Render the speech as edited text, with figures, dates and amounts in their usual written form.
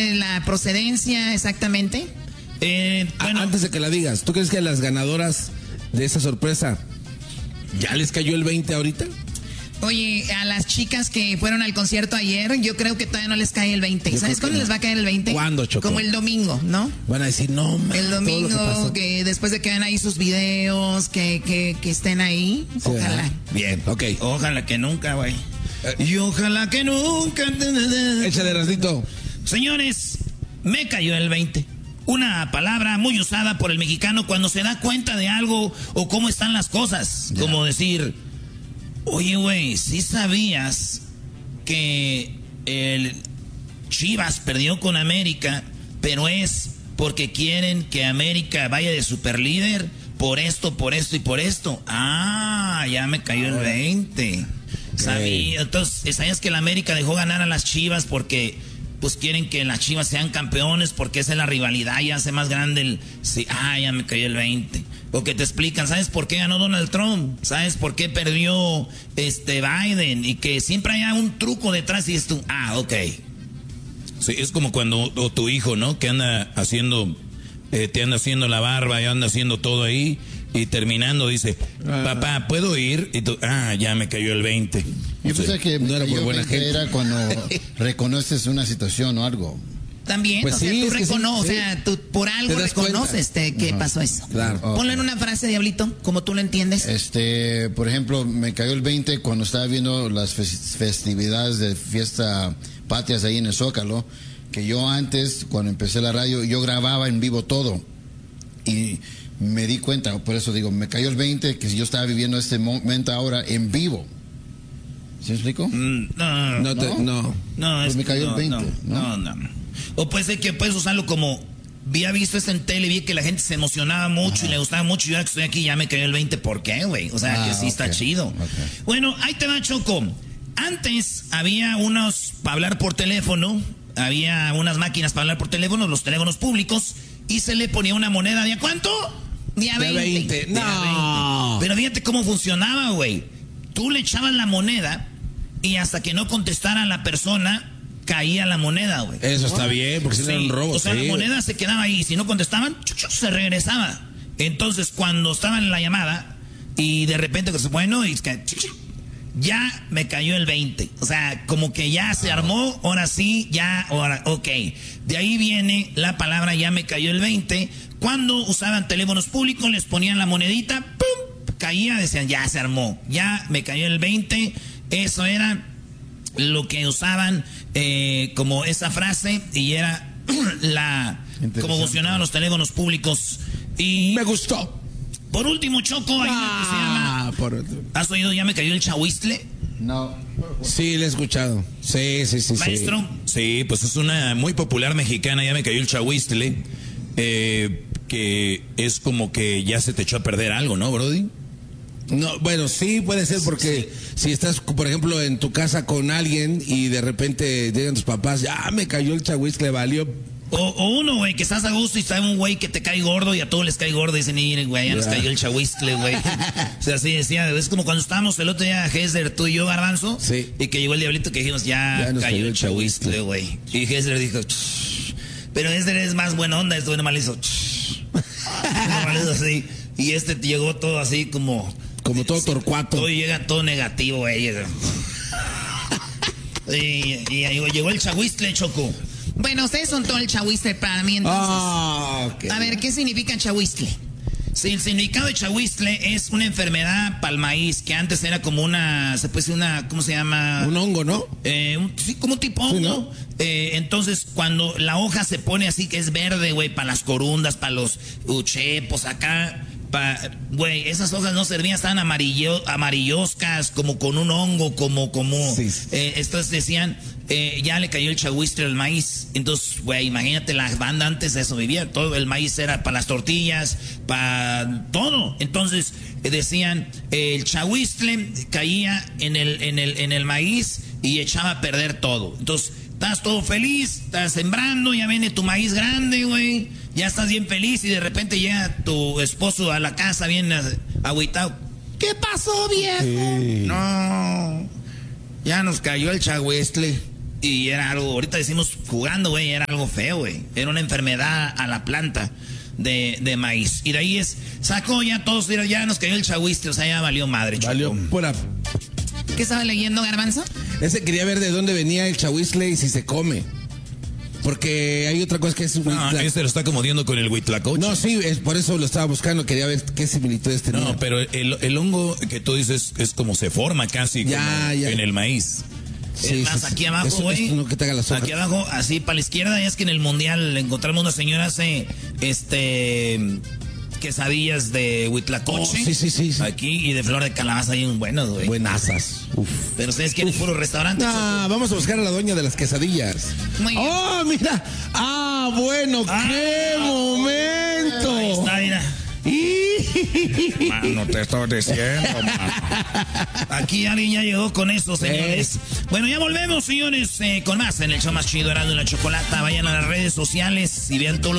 sabe la procedencia exactamente? Bueno, antes de que la digas, ¿tú crees que a las ganadoras de esa sorpresa ya les cayó el 20 ahorita? Oye, a las chicas que fueron al concierto ayer, yo creo que todavía no les cae el 20. ¿Sabes cuándo les va a caer el 20? ¿Cuándo, Choco? Como el domingo, ¿no? Van a decir, no, man, el domingo, que después de que vean ahí sus videos, que estén ahí, sí, ojalá. Bien, ok. Ojalá que nunca, güey. Y ojalá que nunca. Échale, Racito. Señores, me cayó el 20. Una palabra muy usada por el mexicano cuando se da cuenta de algo o cómo están las cosas. Ya. Como decir, oye, güey, ¿sí sabías que el Chivas perdió con América, pero es porque quieren que América vaya de superlíder por esto y por esto? Ah, ya me cayó el 20. Sabía, entonces, ¿sabías que la América dejó ganar a las Chivas porque pues quieren que las Chivas sean campeones porque esa es la rivalidad y hace más grande el... Sí, ya me cayó el 20. O que te explican, ¿sabes por qué ganó Donald Trump? ¿Sabes por qué perdió Biden? Y que siempre hay un truco detrás y es tú, ok. Sí, es como cuando tu hijo, ¿no? Que anda haciendo, te anda haciendo la barba y anda haciendo todo ahí y terminando dice, papá, ¿puedo ir? Y tú, ya me cayó el 20. Yo pensé que no era por buena gente. Era cuando reconoces una situación o algo. También, pues o sea, tú reconoces, o sea, tú por algo reconoces que pasó eso. Claro. Ponle en una frase, Diablito, como tú lo entiendes. Por ejemplo, me cayó el 20 cuando estaba viendo las festividades de fiesta patrias ahí en el Zócalo, que yo antes, cuando empecé la radio, yo grababa en vivo todo. Y me di cuenta, por eso digo, me cayó el 20 que yo estaba viviendo este momento ahora en vivo. ¿Sí me explico? No. Pues me cayó el 20. No. O puede ser que puedes usarlo como, había visto esto en tele, vi que la gente se emocionaba mucho y le gustaba mucho, y ahora que estoy aquí ya me cayó el 20. ¿Por qué, güey? O sea, que sí está chido. Okay. Bueno, ahí te va, Choco. Antes había unos para hablar por teléfono, había unas máquinas para hablar por teléfono, los teléfonos públicos, y se le ponía una moneda de ¿a cuánto? De a 20. No. Pero fíjate cómo funcionaba, güey. Tú le echabas la moneda y hasta que no contestara la persona, caía la moneda, güey. Eso está bien, porque si no era un robo. O sea, la moneda se quedaba ahí. Si no contestaban, se regresaba. Entonces, cuando estaban en la llamada y de repente, bueno, y ya me cayó el 20. O sea, como que ya se armó, ahora sí, ok. De ahí viene la palabra ya me cayó el 20. Cuando usaban teléfonos públicos, les ponían la monedita, ¡pum! Caía, decían, ya se armó, ya me cayó el 20. Eso era lo que usaban como esa frase, y era como funcionaban los teléfonos públicos. Y me gustó. Por último, Choco, hay una que se llama... ¿Has oído ya me cayó el chahuistle? No. Sí, le he escuchado. Sí. Maestro. Sí, pues es una muy popular mexicana, ya me cayó el chahuistle, que es como que ya se te echó a perder algo, ¿no, Brody? No, bueno, sí puede ser porque si estás, por ejemplo, en tu casa con alguien y de repente llegan tus papás, ya me cayó el chahuistle, valió. O uno, güey, que estás a gusto y está un güey que te cae gordo y a todos les cae gordo y dicen, miren, güey, ya nos cayó el chahuistle, güey. O sea, así decía, es como cuando estábamos el otro día, Hesler, tú y yo, Garbanzo, y que llegó el Diablito que dijimos, ya cayó el chahuistle, güey. Y Hesler dijo, pero Hesler es más buena onda, esto nomás le hizo, nomás le hizo así. Y llegó todo así como todo torcuato. Todo llega todo negativo, güey. Y llegó el chahuistle, Choco. Bueno, ustedes son todo el chahuistle para mí, entonces. Okay. A ver, ¿qué significa chahuistle? Sí, el significado de chahuistle es una enfermedad para el maíz, que antes era como se puede decir ¿cómo se llama? Un hongo, ¿no? Sí, como tipo hongo. Sí, ¿no? Entonces, cuando la hoja se pone así, que es verde, güey, para las corundas, para los uchepos, acá... Güey, esas hojas no servían, estaban amarilloscas, como con un hongo, como. Sí. Estos decían, ya le cayó el chahuistle al maíz. Entonces, güey, imagínate, la banda antes de eso vivía, todo el maíz era para las tortillas, para todo. Entonces, decían, el chahuistle caía en el maíz y echaba a perder todo. Entonces, estás todo feliz, estás sembrando, ya viene tu maíz grande, güey. Ya estás bien feliz y de repente llega tu esposo a la casa bien agüitado. ¿Qué pasó, viejo? Sí. No, ya nos cayó el chahuistle. Y era algo, ahorita decimos jugando, güey, era algo feo, güey. Era una enfermedad a la planta de maíz. Y de ahí sacó ya todos, ya nos cayó el chahuiste, o sea, ya valió madre. Valió pura. ¿Qué estaba leyendo, Garbanzo? Ese quería ver de dónde venía el chahuistle y si se come. Porque hay otra cosa que es... Este lo está acomodando con el huitlacoche. No, sí, es por eso lo estaba buscando, quería ver qué similitudes tenía. No, pero el hongo que tú dices es como se forma casi en el maíz. Sí, más, aquí abajo, güey. No que te haga las hojas. Aquí abajo, así para la izquierda, ya es que en el mundial encontramos una señora hace quesadillas de huitlacoche. Sí. Aquí y de flor de calabaza hay un buenos, güey. Buenazas. Uf. Pero ustedes quieren puro restaurante. No, vamos a buscar a la dueña de las quesadillas. Muy bien. ¡Oh, mira! ¡Ah, bueno! ¡Qué momento! Ahí está, mira. Mano, te estoy diciendo, mano. Aquí alguien ya llegó con eso, señores. Bueno, ya volvemos, señores, con más en el show más chido, Erasmo y la Chocolata. Vayan a las redes sociales y vean todos los